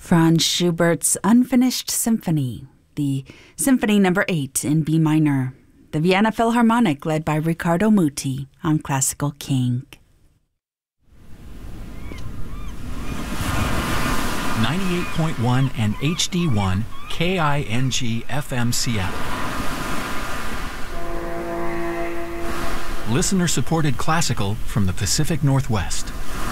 Franz Schubert's Unfinished Symphony, the Symphony No. 8 in B minor, the Vienna Philharmonic led by Riccardo Muti on Classical King. 98.1 and HD1 KING FM Seattle. Listener-supported classical from the Pacific Northwest.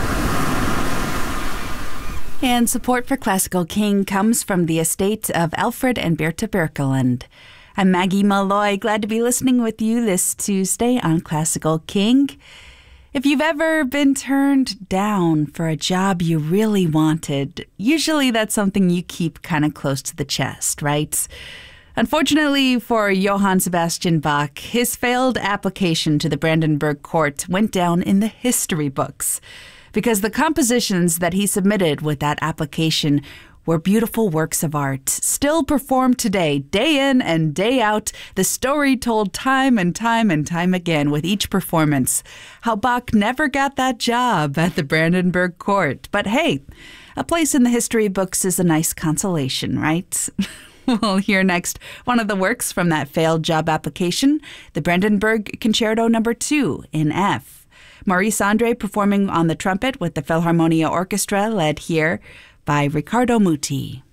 And support for Classical King comes from the estate of Alfred and Berta Birkeland. I'm Maggie Malloy, glad to be listening with you this Tuesday on Classical King. If you've ever been turned down for a job you really wanted, usually that's something you keep kind of close to the chest, right? Unfortunately for Johann Sebastian Bach, his failed application to the Brandenburg Court went down in the history books, because the compositions that he submitted with that application were beautiful works of art, still performed today, day in and day out, the story told time and time and time again with each performance, how Bach never got that job at the Brandenburg Court. But hey, a place in the history books is a nice consolation, right? We'll hear next one of the works from that failed job application, the Brandenburg Concerto No. 2 in F. Maurice Andre performing on the trumpet with the Philharmonia Orchestra, led here by Riccardo Muti.